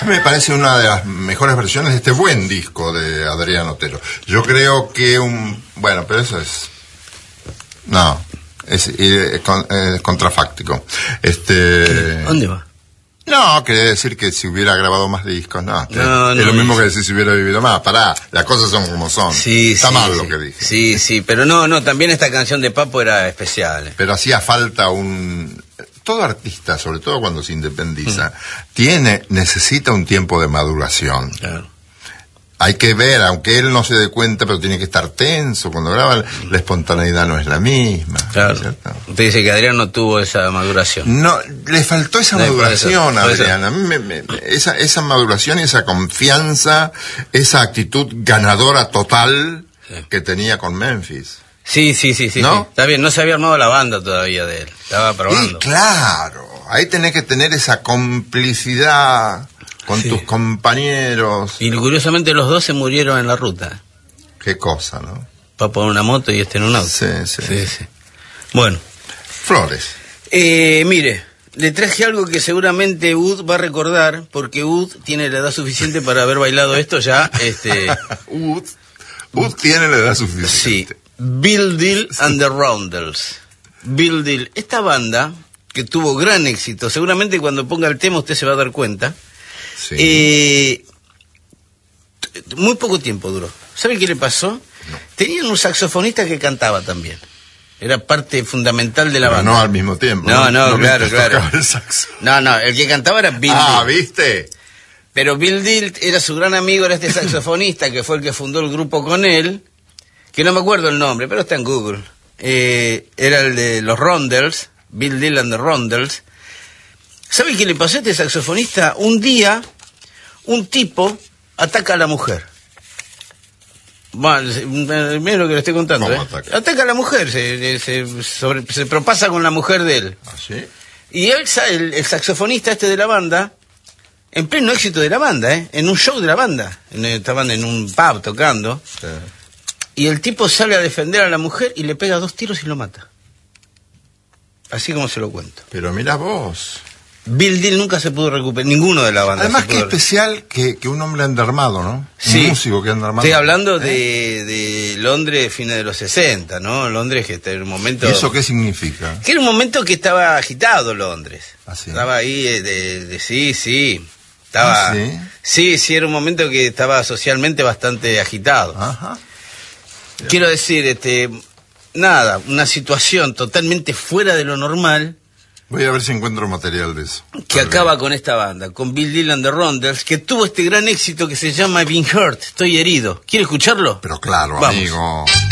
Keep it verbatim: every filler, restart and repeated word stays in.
Me parece una de las mejores versiones de este buen disco de Adrián Otero. Yo creo que un... Bueno, pero eso es... No, es, es, es, es contrafáctico. Este... ¿Qué? ¿Dónde va? No, quería decir que si hubiera grabado más discos, no. no es no, lo mismo es... que decir si hubiera vivido más. Pará, las cosas son como son. Sí, Está sí, mal sí. lo que dije. Sí, sí, pero no, no, también esta canción de Papo era especial. Pero hacía falta un... Todo artista, sobre todo cuando se independiza, mm. tiene, necesita un tiempo de maduración. Claro. Hay que ver, aunque él no se dé cuenta, pero tiene que estar tenso. Cuando graba, la espontaneidad no es la misma. Claro. ¿Cierto? Usted dice que Adrián no tuvo esa maduración. No, le faltó esa no, maduración a Adrián. Eso. A mí me, me, esa, esa maduración y esa confianza, esa actitud ganadora total sí. que tenía con Memphis. Sí, sí, sí, sí, ¿No? sí. Está bien, no se había armado la banda todavía de él. Estaba probando. Y claro, ahí tenés que tener esa complicidad con sí. tus compañeros. Y curiosamente los dos se murieron en la ruta. Qué cosa, ¿no? Papo en una moto y este en un auto. Sí, sí. sí, sí. Bueno. Flores. Eh, mire, le traje algo que seguramente Ud va a recordar, porque Ud tiene la edad suficiente para haber bailado esto ya. Este... Ud, Ud tiene la edad suficiente. Sí. Bill Deal and the Roundels. Bill Deal. Esta banda, que tuvo gran éxito, seguramente cuando ponga el tema usted se va a dar cuenta. Sí. Eh, muy poco tiempo duró. ¿Sabe qué le pasó? No. Tenían un saxofonista que cantaba también. Era parte fundamental de la Pero banda. no al mismo tiempo. No, no, no claro, claro. El saxo. No, no, el que cantaba era Bill Ah, Deal. ¿viste? Pero Bill Deal era su gran amigo, era este saxofonista que fue el que fundó el grupo con él, que no me acuerdo el nombre, pero está en Google. Eh, era el de los Roundels, Bill Deal and the Roundels. ¿Sabe qué le pasó a este saxofonista? Un día, un tipo ataca a la mujer. Bueno, mira lo que le estoy contando. ¿Cómo ¿eh? ataca? Ataca a la mujer, se, se, sobre, se propasa con la mujer de él. ¿Ah, sí? Y él, el, el saxofonista este de la banda, en pleno éxito de la banda, ¿eh? En un show de la banda, en, estaban en un pub tocando, Sí. y el tipo sale a defender a la mujer y le pega dos tiros y lo mata. Así como se lo cuento. Pero mira vos. Bill Deal nunca se pudo recuperar, ninguno de la banda. Además, se qué pudo... especial que, que un hombre andermado, ¿no? Sí. Un músico que anda armado. Estoy hablando ¿Eh? de, de Londres, fines de los sesenta, ¿no? Londres que está en un momento... ¿Y eso qué significa? Que era un momento que estaba agitado Londres. ¿Ah, sí? Estaba ahí de, de, de sí, sí. Estaba, ¿Ah, sí? Sí, sí, era un momento que estaba socialmente bastante agitado. Ajá. Quiero decir, este, nada, una situación totalmente fuera de lo normal Voy a ver si encuentro material de eso. que Vale. acaba con esta banda, con Bill Deal and the Roundels, que tuvo este gran éxito que se llama I've Been Hurt, estoy herido. ¿Quiere escucharlo? Pero claro, Vamos. amigo.